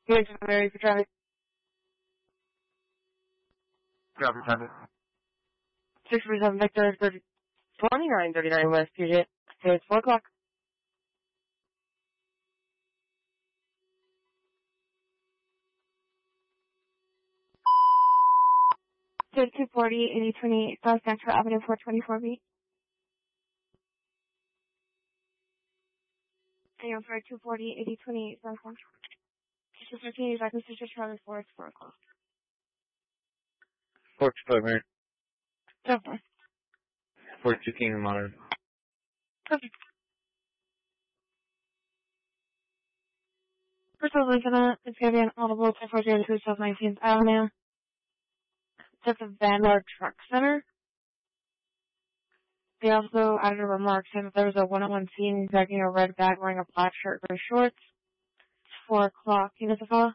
Here's Mary for traffic. Traffic traffic. 647 Victor, 2939 West Puget. It's 4 o'clock. So 240, 8028 South Central Avenue 424B. And for 240, 8028 South Central. Just 1385 Mr. Charlie Ford, 4 o'clock. 425 Mary. So far. 42 Kingdom Modern. Okay. First of all, Lieutenant, it's going to be an audible 240 South 19th Avenue. It's at the Vanguard Truck Center. They also added a remark saying that there was a one-on-one scene dragging a red bag wearing a black shirt, gray shorts. It's 4 o'clock. You know the fella?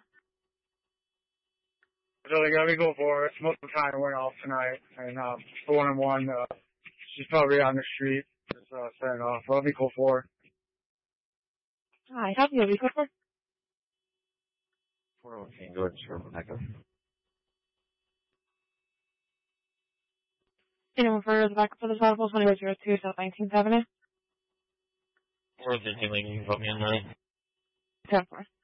So they got me go for it. Most of the time went off tonight. And the one-on-one, she's probably on the street. Just setting off. I'll be cool for her. Hi, help you. Be quick. 401 George from Echo. Anyone for the backup for the audible 2002 South 19th Avenue? Or the healing, you can put me on 9. 10-4.